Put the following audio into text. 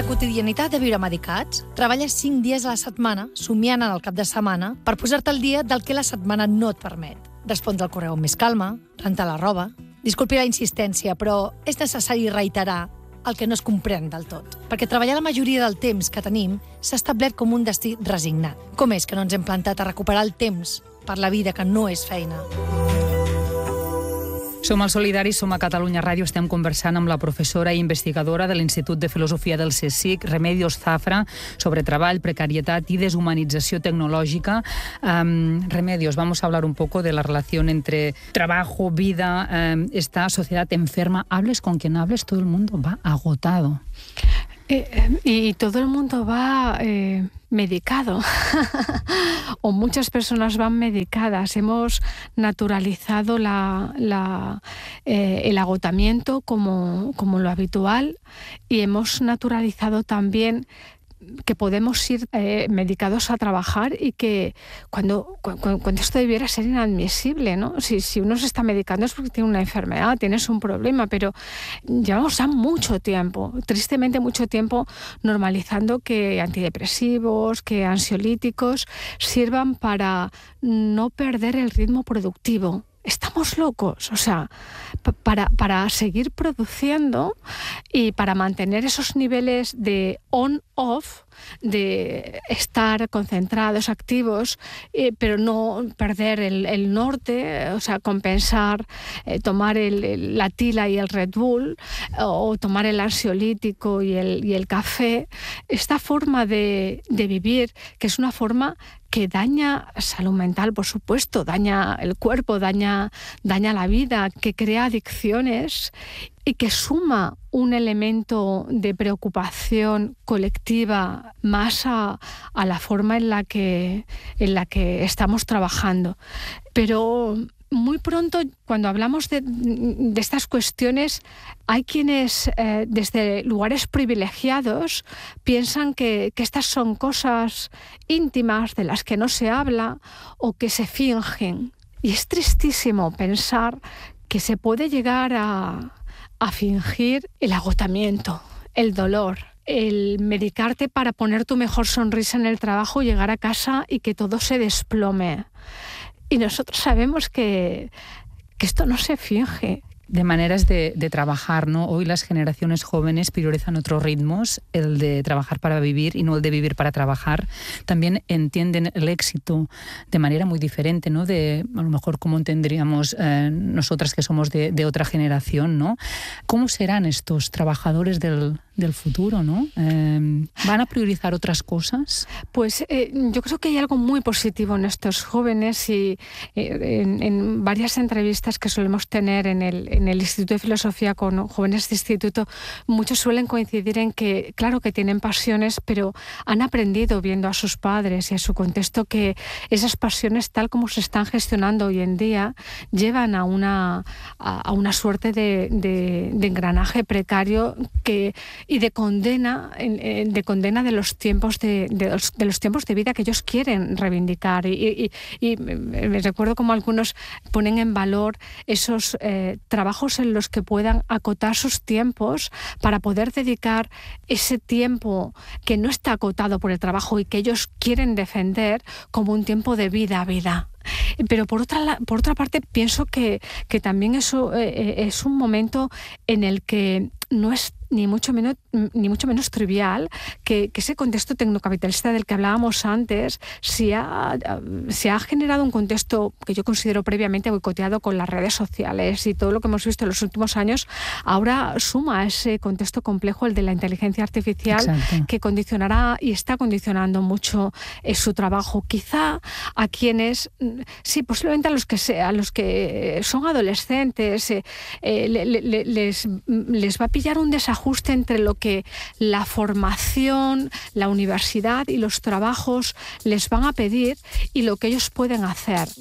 la quotidianitat de viure medicats, treballes 5 dies a la setmana, somiant en el cap de setmana, per posar-te al dia del que la setmana no et permet. Respondre al correu amb més calma, rentar la roba... Disculpi la insistència, però és necessari reiterar el que no es comprèn del tot. Perquè treballar la majoria del temps que tenim s'ha establert com un destí resignat. Com és que no ens hem plantat a recuperar el temps per la vida que no és feina? Som al Solidari, som a Catalunya Ràdio, estem conversant amb la professora i investigadora de l'Institut de Filosofia del CSIC, Remedios Zafra, sobre treball, precarietat y deshumanització tecnológica. Remedios, vamos a hablar un poco de la relación entre trabajo, vida, esta sociedad enferma. Hables con quien hables, todo el mundo va agotado. Y todo el mundo va medicado o muchas personas van medicadas. Hemos naturalizado el agotamiento como lo habitual y hemos naturalizado también que podemos ir medicados a trabajar y que cuando esto debiera ser inadmisible, ¿no? Si uno se está medicando es porque tiene una enfermedad, tienes un problema, pero llevamos ya mucho tiempo, tristemente mucho tiempo, normalizando que antidepresivos, que ansiolíticos sirvan para no perder el ritmo productivo. Estamos locos, o sea, para seguir produciendo y para mantener esos niveles de on-off, de estar concentrados, activos, pero no perder el norte, o sea, compensar, tomar la tila y el Red Bull, o tomar el ansiolítico y el café. Esta forma de vivir, que es una forma que daña salud mental, por supuesto, daña el cuerpo, daña la vida, que crea adicciones y que suma un elemento de preocupación colectiva más a la forma en la que estamos trabajando. Pero muy pronto, cuando hablamos de estas cuestiones, hay quienes desde lugares privilegiados piensan que estas son cosas íntimas de las que no se habla o que se fingen. Y es tristísimo pensar que se puede llegar a fingir el agotamiento, el dolor, el medicarte para poner tu mejor sonrisa en el trabajo, llegar a casa y que todo se desplome. Y nosotros sabemos que esto no se finge. De maneras de trabajar, ¿no? Hoy las generaciones jóvenes priorizan otros ritmos, el de trabajar para vivir y no el de vivir para trabajar. También entienden el éxito de manera muy diferente, ¿no? De a lo mejor cómo entenderíamos nosotras que somos de otra generación, ¿no? ¿Cómo serán estos trabajadores del futuro, ¿no? ¿Van a priorizar otras cosas? Pues yo creo que hay algo muy positivo en estos jóvenes y en varias entrevistas que solemos tener en el Instituto de Filosofía con jóvenes de instituto, muchos suelen coincidir en que, claro, que tienen pasiones, pero han aprendido viendo a sus padres y a su contexto que esas pasiones, tal como se están gestionando hoy en día, llevan a una suerte de engranaje precario y de condena de los tiempos de los tiempos de vida que ellos quieren reivindicar. Y me recuerdo como algunos ponen en valor esos trabajos en los que puedan acotar sus tiempos para poder dedicar ese tiempo que no está acotado por el trabajo y que ellos quieren defender como un tiempo de vida a vida. Pero por otra parte pienso que también eso es un momento en el que no es ni mucho menos trivial que ese contexto tecnocapitalista del que hablábamos antes se ha generado un contexto que yo considero previamente boicoteado con las redes sociales y todo lo que hemos visto en los últimos años. Ahora suma a ese contexto complejo el de la inteligencia artificial. Exacto. Que condicionará y está condicionando mucho su trabajo. Quizá a quienes, sí, posiblemente a los que son adolescentes les va a pillar un desajuste entre lo que la formación, la universidad y los trabajos les van a pedir y lo que ellos pueden hacer.